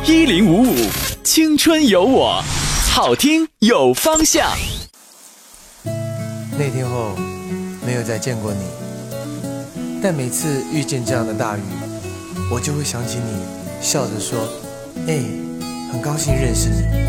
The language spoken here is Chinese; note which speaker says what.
Speaker 1: 1055，青春有我，好听有方向。
Speaker 2: 那天后没有再见过你，但每次遇见这样的大雨，我就会想起你，笑着说：“很高兴认识你。”